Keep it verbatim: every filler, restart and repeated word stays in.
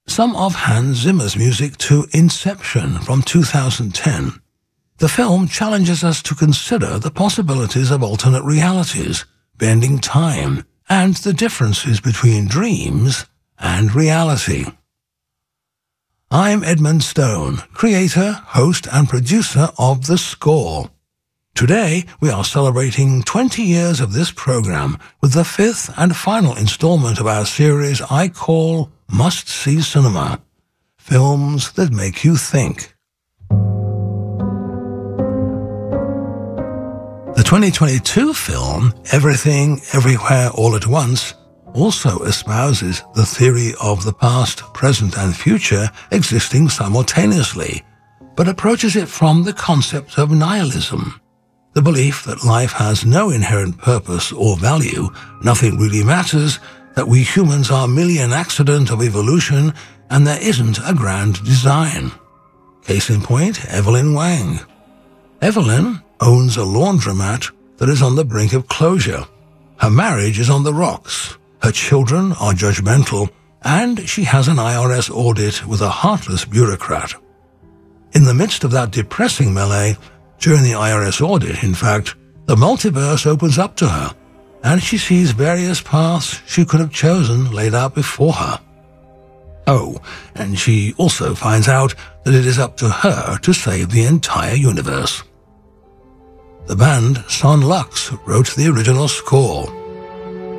some of Hans Zimmer's music to Inception from two thousand ten. The film challenges us to consider the possibilities of alternate realities, bending time, and the differences between dreams and reality. I'm Edmund Stone, creator, host, and producer of The Score. Today, we are celebrating twenty years of this program with the fifth and final installment of our series I call Must-See Cinema, films that make you think. The twenty twenty-two film, Everything, Everywhere, All at Once, also espouses the theory of the past, present, and future existing simultaneously, but approaches it from the concept of nihilism, the belief that life has no inherent purpose or value, nothing really matters, that we humans are merely an accident of evolution, and there isn't a grand design. Case in point, Evelyn Wang. Evelyn owns a laundromat that is on the brink of closure. Her marriage is on the rocks. Her children are judgmental, and she has an I R S audit with a heartless bureaucrat. In the midst of that depressing melee, during the I R S audit, in fact, the multiverse opens up to her, and she sees various paths she could have chosen laid out before her. Oh, and she also finds out that it is up to her to save the entire universe. The band Son Lux wrote the original score.